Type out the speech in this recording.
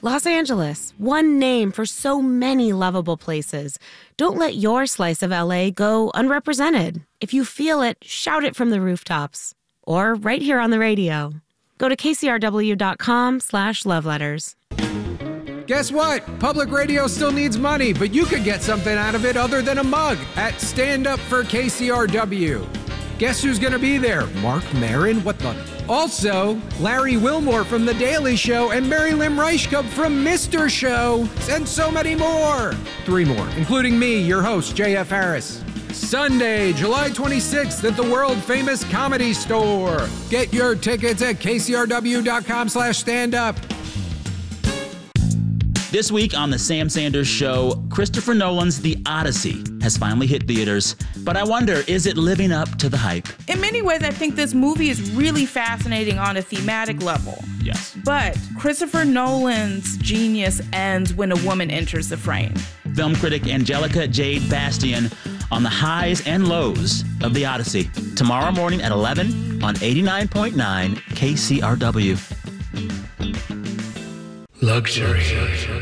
Los Angeles, one name for so many lovable places. Don't let your slice of LA go unrepresented. If you feel it, shout it from the rooftops. Or right here on the radio. Go to kcrw.com/loveletters. Guess what? Public radio still needs money, but you could get something out of it other than a mug at Stand Up for KCRW. Guess who's going to be there? Mark Maron? What the? Also, Larry Wilmore from The Daily Show and Mary Lim Reichkup from Mr. Show, and so many more. 3 more, including me, your host, JF Harris. Sunday, July 26th at the world-famous Comedy Store. Get your tickets at kcrw.com/standup. This week on The Sam Sanders Show, Christopher Nolan's The Odyssey has finally hit theaters. But I wonder, is it living up to the hype? In many ways, I think this movie is really fascinating on a thematic level. Yes. But Christopher Nolan's genius ends when a woman enters the frame. Film critic Angelica Jade Bastian on the highs and lows of The Odyssey. Tomorrow morning at 11 on 89.9 KCRW. Luxury.